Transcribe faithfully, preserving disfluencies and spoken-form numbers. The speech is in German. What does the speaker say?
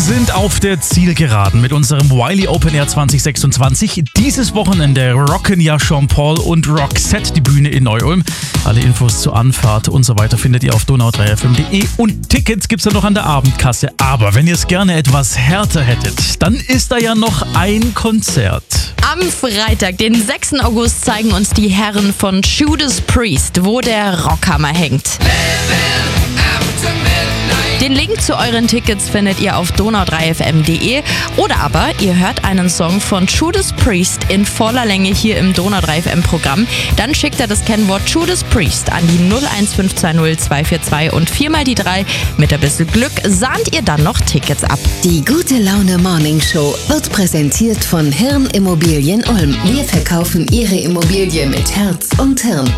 sind auf der Zielgeraden mit unserem Wiley Open Air zwanzig sechsundzwanzig. Dieses Wochenende rocken ja Jean-Paul und Roxette die Bühne in Neu-Ulm. Alle Infos zur Anfahrt und so weiter findet ihr auf donau drei f m punkt de und Tickets gibt's dann noch an der Abendkasse. Aber wenn ihr es gerne etwas härter hättet, dann ist da ja noch ein Konzert. Am Freitag, den sechsten August, zeigen uns die Herren von Judas Priest, wo der Rockhammer hängt. Den Link zu euren Tickets findet ihr auf donau drei f m punkt de oder aber ihr hört einen Song von Judas Priest in voller Länge hier im Donau drei F M Programm. Dann schickt ihr das Kennwort Judas Priest an die null eins fünf zwei null zwei vier zwei und viermal die drei. Mit ein bisschen Glück sahnt ihr dann noch Tickets ab. Die Gute Laune Morning Show wird präsentiert von Hirn Immobilien Ulm. Wir verkaufen Ihre Immobilie mit Herz und Hirn.